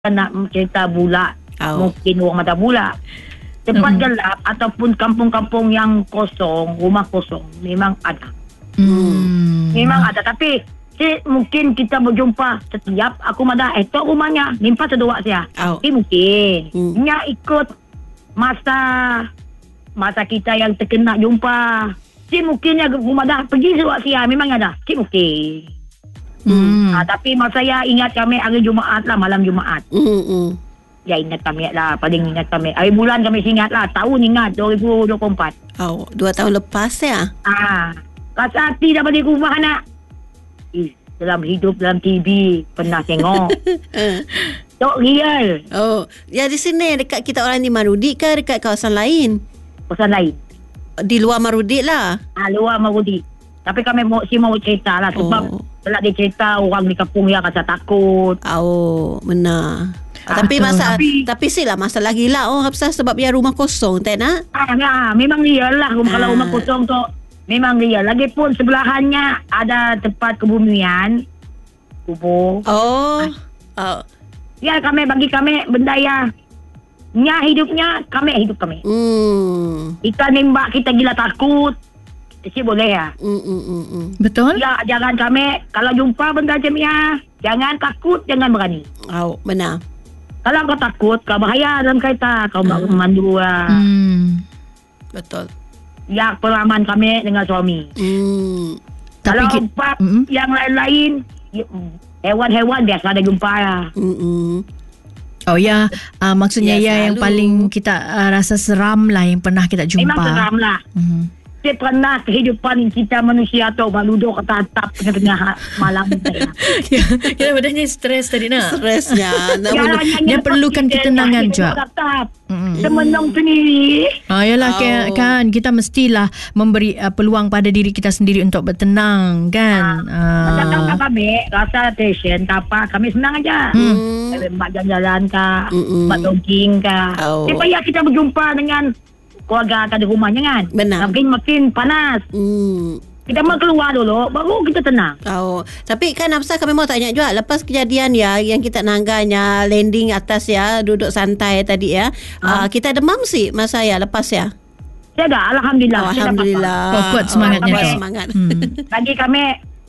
nak cerita bulat, mungkin orang mata bulat. Tempat gelap ataupun kampung-kampung yang kosong, rumah kosong, memang ada. Memang ada. Tapi mungkin kita berjumpa setiap aku madah tok rumahnya nimpa sedua saya. Mungkin nya ikut masa kita yang terkena jumpa. Mungkinnya rumah dah pergi sedua saya memang ada. Mungkin. Tapi masa saya ingat kami hari Jumaat lah, malam Jumaat. Ya ingat kami lah, paling ingat kami. Hari bulan kami ingat lah, tahun ingat 2024. 2 tahun lepas ya. Rasa hati dah balik rumah anak. Dalam hidup, dalam TV pernah tengok. Tok real. Ya di sini dekat kita orang di Marudi ke dekat kawasan lain? Kawasan lain. Di luar Marudi lah. Luar Marudi. Tapi kami mau cerita lah sebab kalau dia cerita orang di kampung yang rasa takut. Benar. Tapi silah masalah gila Hafsah sebab dia rumah kosong tak nak? Memang real lah kalau rumah kosong tu memang real. Lagipun sebelahannya ada tempat kebumian kubur. Ya bagi kami benda ya nya hidupnya kami hidup kami. Kita nembak kita gila takut. Jadi boleh ya. Betul? Ya jangan kami kalau jumpa benda macam ya jangan takut, jangan berani. Benar. Kalau kau takut, kau bahaya dalam kereta. Kau memandu lah. Betul. Ya, pengalaman kami dengan suami. Kalau yang lain-lain, hewan-hewan biasa ada jumpa ya. Maksudnya yang paling kita rasa seram lah yang pernah kita jumpa. Memang seram lah. Saya pernah kehidupan kita manusia tu duduk ke atap tengah-tengah malam. Ya, badannya stres tadi nak. Stresnya. Dia perlukan ketenangan juga. Semenung sendiri. Yalah kan kita mestilah memberi peluang pada diri kita sendiri untuk bertenang kan. Kadang-kadang kami rasa tension apa kami senang aja. Buat jalan-jalan kah, buat jogging kah. Supaya kita berjumpa dengan keluarga kat rumahnya kan. Benar. Makin panas. Kita mau keluar dulu baru kita tenang. Tapi kan Hafsah kami mau tanya juga lepas kejadian ya yang kita nangganya landing atas ya duduk santai tadi ya. Kita demam sih masa ya lepas ya. Saya dah alhamdulillah. Kuat semangatnya tu. Semangat. Bagi kami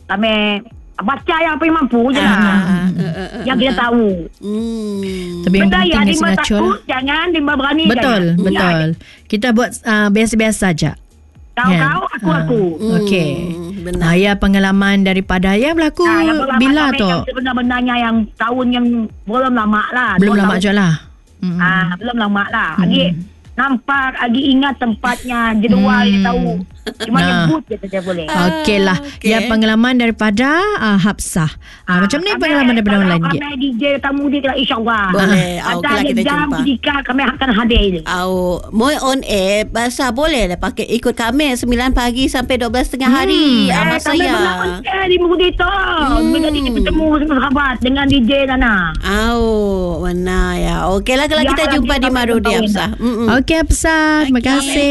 baca yang apa yang mampu je lah. Yang kita tahu. Tapi yang penting yang dia takut jangan dimba berani. Betul. Kita buat biasa-biasa saja. Kau aku. Okey. Benar. Ya pengalaman daripada berlaku bila tu? Sebenarnya yang tahun yang belum lama lah. Belum lama je lah. Belum lama lah. Nampak lagi ingat tempatnya jadual dia tahu. Cuma nyebut je saja boleh. Okeylah. Ya pengalaman daripada Hafsah. Macam ni pengalaman daripada orang lain. Kami DJ tamu dia kena insya-Allah. Boleh. Ada jam jika kami akan hadir. Moi on air bahasa boleh lah pakai ikut kami 9 pagi sampai 12 tengah hari. Masa ya. Di Mudi tu. Kita bertemu sama sahabat dengan DJ Nana. Benar ya. Okeylah kalau kita jumpa di Marudi Hafsah. Okey Hafsah, terima kasih.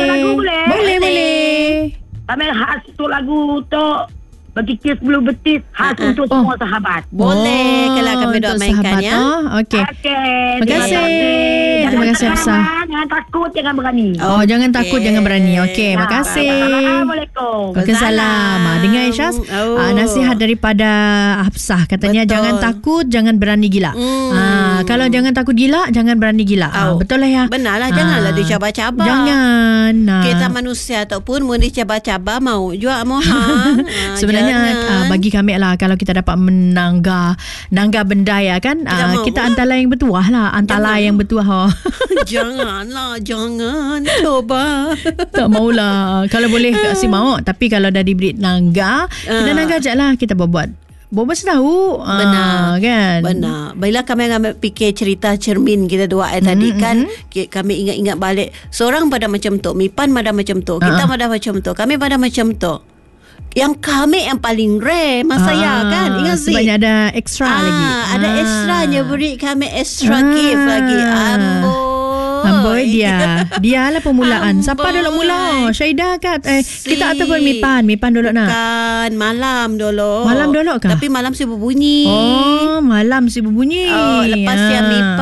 Boleh. Kami khas tu lagu tu bagi kes belum betis khas untuk semua sahabat. Boleh kalau kami doa mainkan ya. Okey. Terima kasih. Terima kasih Hafsah. Jangan takut, jangan berani. Jangan takut, jangan berani. Okey, terima kasih. Assalamualaikum. Waalaikumsalam. Dengar Isyaz, nasihat daripada Hafsah katanya jangan takut, jangan berani gila. Kalau jangan takut gila, jangan berani gila. Betul lah ya. Benar lah, janganlah dicabar-cabar. Jangan. Kita manusia ataupun mau dicabar-cabar mau juga mau. Sebenarnya bagi kami lah kalau kita dapat menangga benda ya kan kita antara yang bertuah lah yang bertuah. Jangan coba. Tak maulah. Kalau boleh kasih mau, tapi kalau dah diberi nangga kita nangga je lah. Kita buat sedahu. Benar kan. Benar. Bila kami fikir cerita cermin kita dua tadi kan kami ingat-ingat balik seorang pada macam tu, Mipan pada macam tu, kita pada macam tu, kami pada macam tu. Yang kami yang paling rare masa ya kan. Ingat sih sebabnya ada extra lagi. Ada extranya beri kami extra gift lagi. Amboi. Dia lah permulaan. Siapa dulu mula? Syaidah kat kita ataupun Mipan dulu nak. Bukan, malam dulu. Malam dulu kah? Tapi malam si berbunyi. Oh, malam si berbunyi. Lepas yang Mipan